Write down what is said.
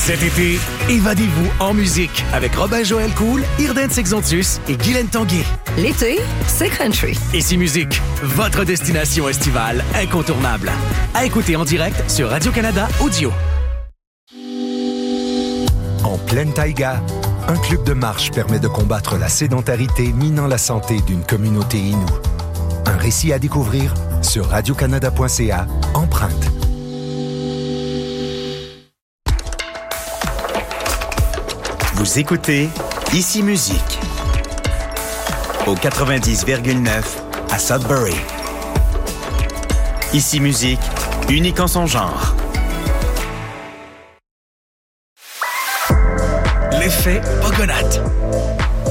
Cet été, évadez-vous en musique avec Robin-Joël Cool, Irden Sexontus et Guylaine Tanguay. L'été, c'est country. Ici Musique, votre destination estivale incontournable. À écouter en direct sur Radio-Canada Audio. En pleine taïga, un club de marche permet de combattre la sédentarité minant la santé d'une communauté inoue. Un récit à découvrir sur radiocanada.ca, Empreinte. Vous écoutez Ici Musique au 90,9 à Sudbury. Ici Musique, unique en son genre. L'effet Pogonat.